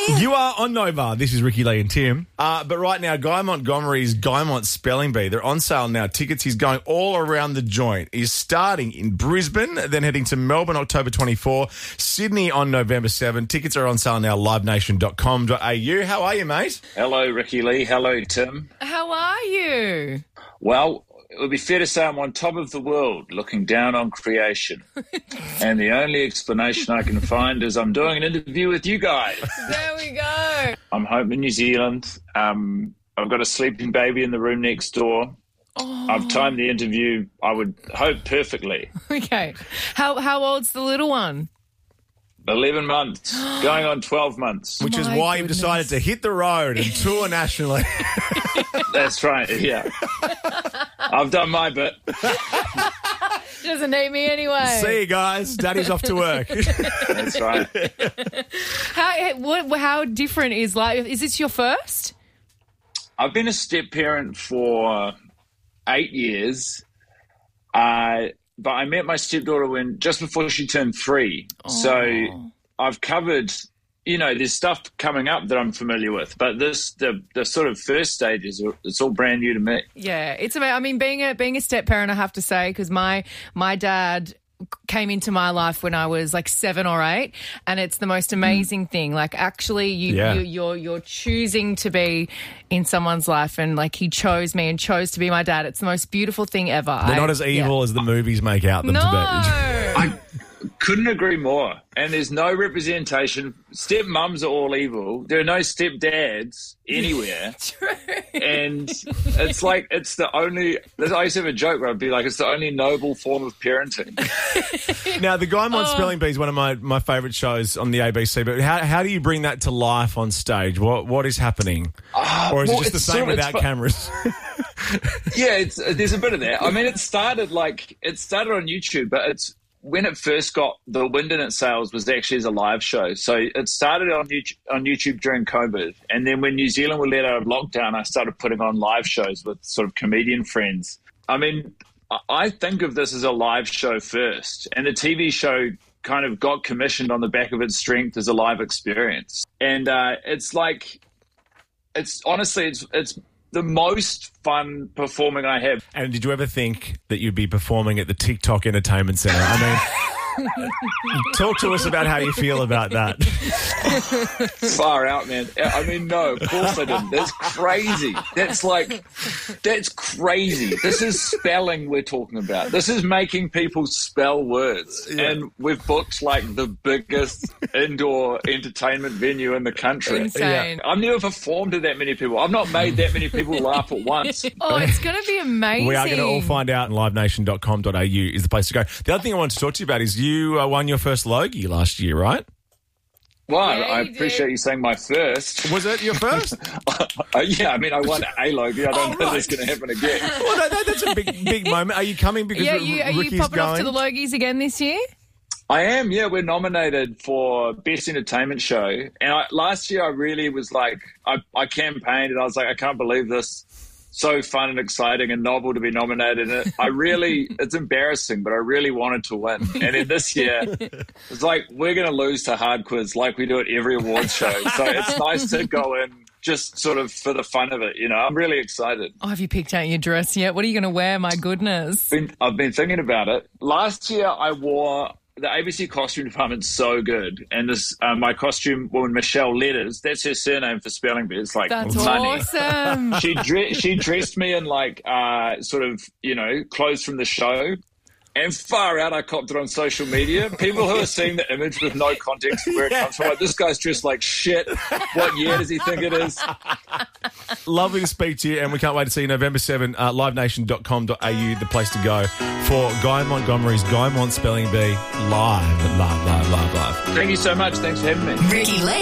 You are on Nova. This is Ricky Lee and Tim. But right now, Guy Montgomery's Guymont Spelling Bee, they're on sale now. Tickets, he's going all around the joint. He's starting in Brisbane, then heading to Melbourne October 24, Sydney on November 7. Tickets are on sale now, livenation.com.au. How are you, mate? Hello, Ricky Lee. Hello, Tim. How are you? Well, it would be fair to say I'm on top of the world, looking down on creation. And the only explanation I can find is I'm doing an interview with you guys. There we go. I'm home in New Zealand. I've got a sleeping baby in the room next door. Oh. I've timed the interview, I would hope, perfectly. Okay. How old's the little one? 11 months, going on 12 months. Which is My why you've goodness. decided to hit the road and tour nationally. That's right, yeah. I've done my bit. Doesn't need me anyway. See you guys. Daddy's off to work. That's right. How different is life? Is this your first? I've been a step parent for 8 years, but I met my stepdaughter just before she turned 3. Oh. So I've covered, there's stuff coming up that I'm familiar with, but the sort of first stages, it's all brand new to me. Yeah, it's amazing. I mean, being a step parent, I have to say, because my dad came into my life when I was like 7 or 8, and it's the most amazing thing. Like, actually, you're choosing to be in someone's life, and like he chose me and chose to be my dad. It's the most beautiful thing ever. They're not as evil as the movies make out them to be. I couldn't agree more. And there's no representation. Stepmums are all evil. There are no stepdads anywhere. True. And it's like, it's the only, I used to have a joke where I'd be like, it's the only noble form of parenting. Now, the Guymont Spelling Bee is one of my favourite shows on the ABC, but how do you bring that to life on stage? What is happening? Or is it just the same without cameras? Yeah, there's a bit of that. I mean, it started on YouTube, but when it first got the wind in its sails was actually as a live show. So it started on YouTube during COVID. And then when New Zealand were let out of lockdown, I started putting on live shows with sort of comedian friends. I mean, I think of this as a live show first. And the TV show kind of got commissioned on the back of its strength as a live experience. And it's the most fun performing I have. And did you ever think that you'd be performing at the TikTok Entertainment Centre? I mean, talk to us about how you feel about that. Far out, man. I mean, no, of course I didn't. That's crazy. That's crazy. This is spelling we're talking about. This is making people spell words. Yeah. And we've booked like the biggest indoor entertainment venue in the country. Insane. I've never performed to that many people. I've not made that many people laugh at once. Oh, it's going to be amazing. We are going to all find out, and livenation.com.au is the place to go. The other thing I wanted to talk to you about is you won your first Logie last year, right? Well, Yeah, I appreciate you saying my first. Was it your first? Yeah, I mean, I won a Logie. I don't know if it's going to happen again. Well, that's a big moment. Are you coming because Are Ricky's you popping going? off to the Logies again this year? I am, yeah. We're nominated for Best Entertainment Show. And last year I really was like, I campaigned and I was like, I can't believe this. So fun and exciting and novel to be nominated. And it's embarrassing, but I really wanted to win. And then this year, it's like, we're going to lose to Hard Quiz like we do at every awards show. So it's nice to go in just sort of for the fun of it. I'm really excited. Oh, have you picked out your dress yet? What are you going to wear? My goodness. I've been thinking about it. Last year I wore... The ABC costume department's so good. And this, my costume woman, Michelle Letters, that's her surname for Spelling Bee. It's like That's money. awesome. She dressed me in like sort of, clothes from the show. And far out, I copped it on social media. People who are seeing the image with no context of where it comes from, like, this guy's dressed like shit. What year does he think it is? Lovely to speak to you, and we can't wait to see you November 7, livenation.com.au, the place to go for Guy Montgomery's Guymont Spelling Bee live. Thank you so much. Thanks for having me. Ricky Lee.